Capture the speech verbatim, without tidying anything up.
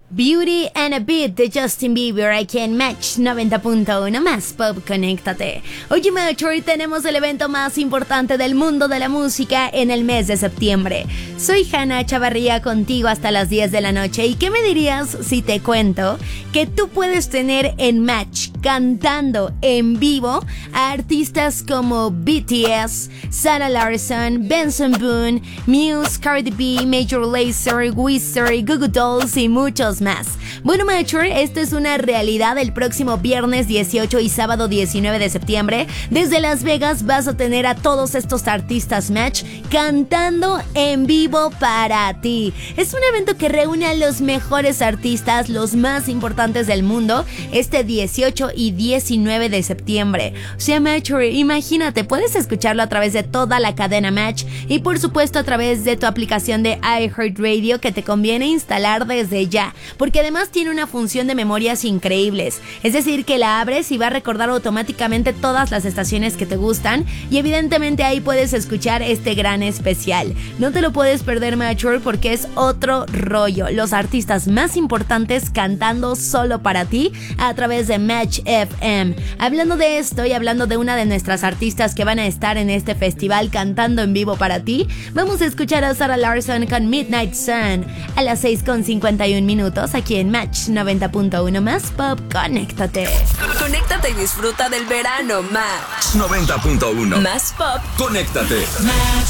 Beauty and a Beat de Justin Bieber aquí en Match noventa punto uno más Pop, conéctate. Oye, Match, hoy tenemos el evento más importante del mundo de la música en el mes de septiembre. Soy Hannah Chavarría contigo hasta las diez de la noche. ¿Y qué me dirías si te cuento que tú puedes tener en Match cantando en vivo a artistas como B T S, Sarah Larsson, Benson Boone, Muse, Cardi B, Major Lazer, Wizard, Goo Goo Dolls y muchos más? Bueno, Mature, esto es una realidad. El próximo viernes dieciocho y sábado diecinueve de septiembre, desde Las Vegas vas a tener a todos estos artistas Match cantando en vivo para ti. Es un evento que reúne a los mejores artistas, los más importantes del mundo, este dieciocho y diecinueve de septiembre. O sea, Mature, imagínate, puedes escucharlo a través de toda la cadena Match y por supuesto a través de tu aplicación de iHeartRadio, que te conviene instalar desde ya, porque además tiene una función de memorias increíbles. Es decir, que la abres y va a recordar automáticamente todas las estaciones que te gustan, y evidentemente ahí puedes escuchar este gran especial. No te lo puedes perder, Mature, porque es otro rollo. Los artistas más importantes cantando solo para ti a través de Match F M. Hablando de esto y hablando de una de nuestras artistas que van a estar en este festival cantando en vivo para ti, vamos a escuchar a Sarah Larsson con Midnight Sun a las seis con cincuenta y un minutos aquí en Match noventa punto uno más Pop, conéctate. Conéctate y disfruta del verano. Match noventa punto uno más Pop, conéctate.